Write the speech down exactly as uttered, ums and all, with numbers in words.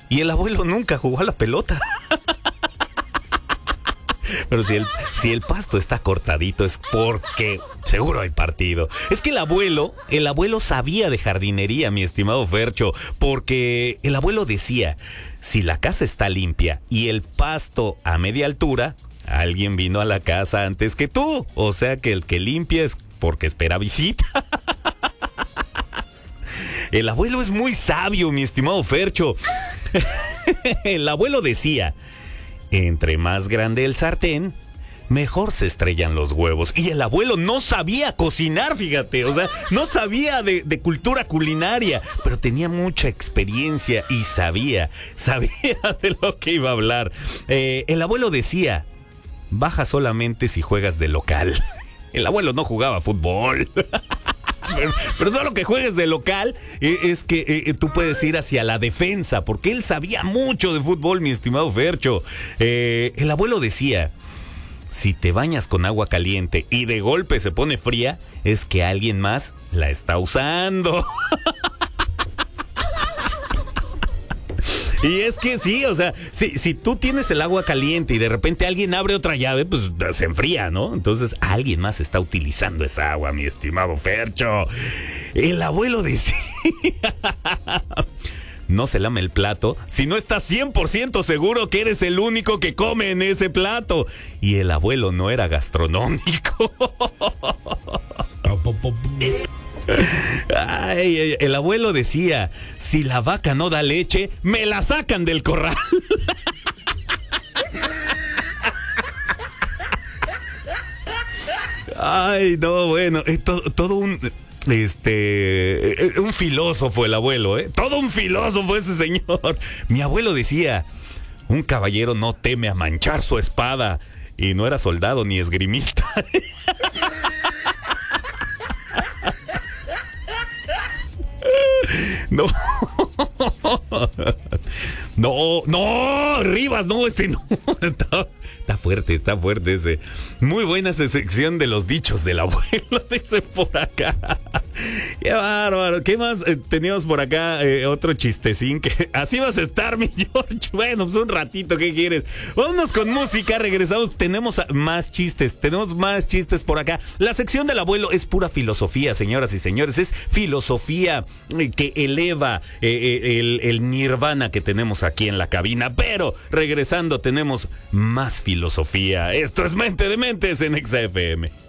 y el abuelo nunca jugó a la pelota. Pero si el, si el pasto está cortadito es porque seguro hay partido. Es que el abuelo, el abuelo sabía de jardinería, mi estimado Fercho, porque el abuelo decía, si la casa está limpia y el pasto a media altura, alguien vino a la casa antes que tú. O sea que el que limpia es porque espera visita. El abuelo es muy sabio, mi estimado Fercho. El abuelo decía, entre más grande el sartén, mejor se estrellan los huevos. Y el abuelo no sabía cocinar, fíjate. O sea, no sabía de, de cultura culinaria, pero tenía mucha experiencia y sabía, sabía de lo que iba a hablar. Eh, el abuelo decía, baja solamente si juegas de local. El abuelo no jugaba fútbol. Pero, pero solo que juegues de local eh, es que eh, tú puedes ir hacia la defensa, porque él sabía mucho de fútbol, mi estimado Fercho. Eh, el abuelo decía, si te bañas con agua caliente y de golpe se pone fría, es que alguien más la está usando. Y es que sí, o sea, si, si tú tienes el agua caliente y de repente alguien abre otra llave, pues se enfría, ¿no? Entonces alguien más está utilizando esa agua, mi estimado Fercho. El abuelo decía, no se lame el plato si no estás cien por ciento seguro que eres el único que come en ese plato. Y el abuelo no era gastronómico. Ay, el abuelo decía, si la vaca no da leche, me la sacan del corral. Ay, no, bueno, es todo, todo un este un filósofo el abuelo, ¿eh? Todo un filósofo ese señor. Mi abuelo decía, un caballero no teme a manchar su espada, y no era soldado ni esgrimista. No. No, no, Rivas, no, este no. Está, está fuerte, está fuerte ese. Muy buena esa sección de los dichos del abuelo, dice por acá. Qué bárbaro. ¿Qué más eh, teníamos por acá? Eh, otro chistecín que así vas a estar, mi George. Bueno, pues un ratito, ¿qué quieres? Vámonos con música, regresamos. Tenemos más chistes, tenemos más chistes por acá. La sección del abuelo es pura filosofía, señoras y señores. Es filosofía eh, que eleva eh, eh, el, el nirvana que tenemos aquí en la cabina. Pero regresando tenemos más filosofía. Esto es Mente de Mentes en Exa F M.